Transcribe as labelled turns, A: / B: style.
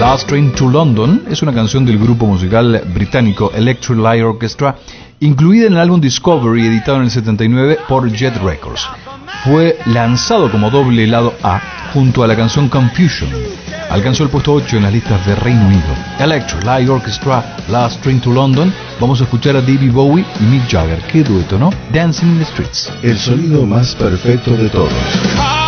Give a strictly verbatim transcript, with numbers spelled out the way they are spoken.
A: Last Train to London es una canción del grupo musical británico Electric Light Orchestra, incluida en el álbum Discovery, editado en el setenta y nueve por Jet Records. Fue lanzado como doble lado A junto a la canción Confusion. Alcanzó el puesto ocho en las listas de Reino Unido. Electric Light Orchestra, Last Train to London. Vamos a escuchar a David Bowie y Mick Jagger. Qué dueto, ¿no? Dancing in the Streets.
B: El sonido más perfecto de todos.